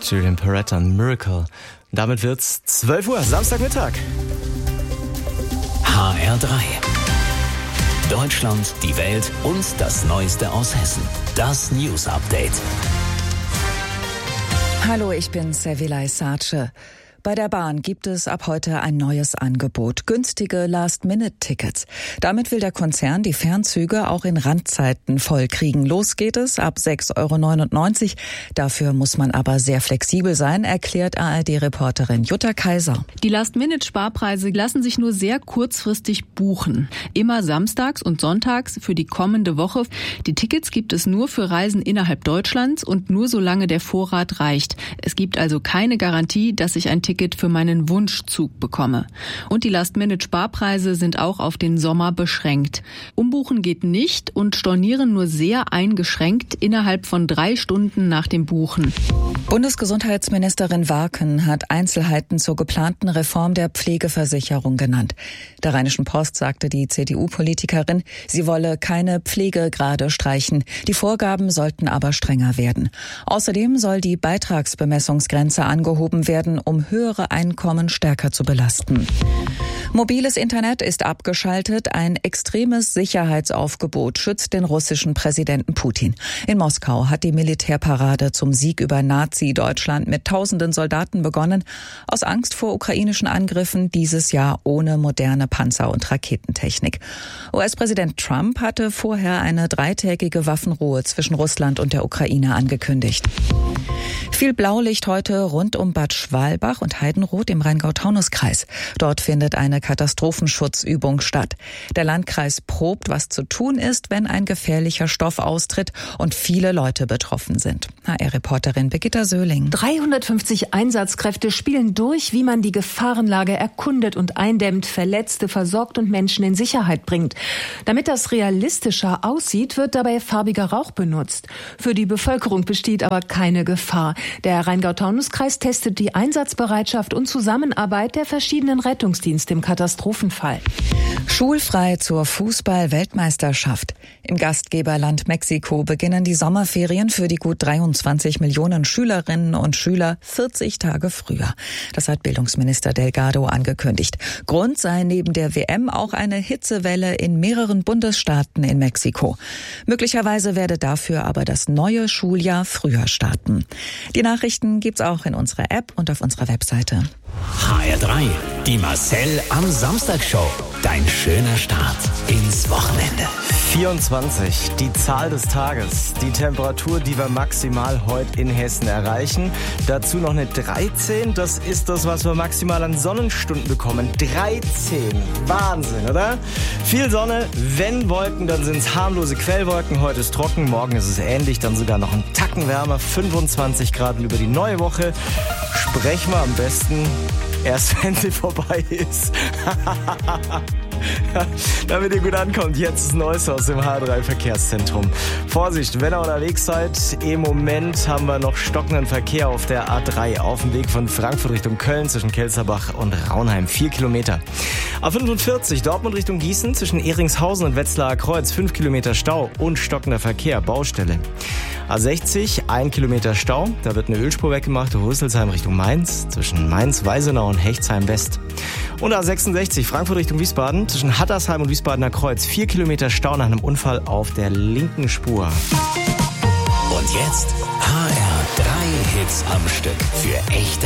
Julian Peretta, Miracle. Damit wird's 12 Uhr, Samstagmittag. HR3. Deutschland, die Welt und das Neueste aus Hessen. Das News Update. Hallo, ich bin Servilay Sace. Bei der Bahn gibt es ab heute ein neues Angebot, günstige Last-Minute-Tickets. Damit will der Konzern die Fernzüge auch in Randzeiten vollkriegen. Los geht es ab 6,99 €. Dafür muss man aber sehr flexibel sein, erklärt ARD-Reporterin Jutta Kaiser. Die Last-Minute-Sparpreise lassen sich nur sehr kurzfristig buchen. Immer samstags und sonntags für die kommende Woche. Die Tickets gibt es nur für Reisen innerhalb Deutschlands und nur solange der Vorrat reicht. Es gibt also keine Garantie, dass ich ein Ticket für meinen Wunschzug bekomme. Und die Last-Minute-Sparpreise sind auch auf den Sommer beschränkt. Umbuchen geht nicht und stornieren nur sehr eingeschränkt innerhalb von 3 Stunden nach dem Buchen. Bundesgesundheitsministerin Warken hat Einzelheiten zur geplanten Reform der Pflegeversicherung genannt. Der Rheinischen Post sagte die CDU-Politikerin, sie wolle keine Pflegegrade streichen. Die Vorgaben sollten aber strenger werden. Außerdem soll die Beitragsbemessungsgrenze angehoben werden, um höhere Einkommen stärker zu belasten. Mobiles Internet ist abgeschaltet. Ein extremes Sicherheitsaufgebot schützt den russischen Präsidenten Putin. In Moskau hat die Militärparade zum Sieg über Nazi-Deutschland mit tausenden Soldaten begonnen, aus Angst vor ukrainischen Angriffen dieses Jahr ohne moderne Panzer- und Raketentechnik. US-Präsident Trump hatte vorher eine 3-tägige Waffenruhe zwischen Russland und der Ukraine angekündigt. Viel Blaulicht heute rund um Bad Schwalbach und Heidenroth im Rheingau-Taunus-Kreis. Dort findet eine Katastrophenschutzübung statt. Der Landkreis probt, was zu tun ist, wenn ein gefährlicher Stoff austritt und viele Leute betroffen sind. HR-Reporterin Birgitta Söhling. 350 Einsatzkräfte spielen durch, wie man die Gefahrenlage erkundet und eindämmt, Verletzte versorgt und Menschen in Sicherheit bringt. Damit das realistischer aussieht, wird dabei farbiger Rauch benutzt. Für die Bevölkerung besteht aber keine Gefahr. Der Rheingau-Taunus-Kreis testet die Einsatzbereitschaft und Zusammenarbeit der verschiedenen Rettungsdienste im Katastrophenfall. Schulfrei zur Fußball-Weltmeisterschaft. Im Gastgeberland Mexiko beginnen die Sommerferien für die gut 23 Millionen Schülerinnen und Schüler 40 Tage früher. Das hat Bildungsminister Delgado angekündigt. Grund sei neben der WM auch eine Hitzewelle in mehreren Bundesstaaten in Mexiko. Möglicherweise werde dafür aber das neue Schuljahr früher starten. Die Nachrichten gibt's auch in unserer App und auf unserer Webseite. HR3, die Marcel am Samstag-Show. Dein schöner Start ins Wochenende. 24, die Zahl des Tages. Die Temperatur, die wir maximal heute in Hessen erreichen. Dazu noch eine 13. Das ist das, was wir maximal an Sonnenstunden bekommen. 13. Wahnsinn, oder? Viel Sonne. Wenn Wolken, dann sind es harmlose Quellwolken. Heute ist trocken, morgen ist es ähnlich. Dann sogar noch ein Tacken wärmer. 25 Grad über die neue Woche. Sprechen wir am besten erst, wenn sie vorbei ist. Damit ihr gut ankommt, jetzt ist Neues aus dem H3 Verkehrszentrum. Vorsicht, wenn ihr unterwegs seid, im Moment haben wir noch stockenden Verkehr auf der A3 auf dem Weg von Frankfurt Richtung Köln zwischen Kelzerbach und Raunheim, 4 Kilometer. A45 Dortmund Richtung Gießen zwischen Ehringshausen und Wetzlarer Kreuz, 5 Kilometer Stau und stockender Verkehr, Baustelle. A60, 1 Kilometer Stau, da wird eine Ölspur weggemacht, Rüsselsheim Richtung Mainz, zwischen Mainz-Weisenau und Hechtsheim West. Und A66, Frankfurt Richtung Wiesbaden, zwischen Hattersheim und Wiesbadener Kreuz, 4 Kilometer Stau nach einem Unfall auf der linken Spur. Und jetzt HR3 Hits am Stück für echte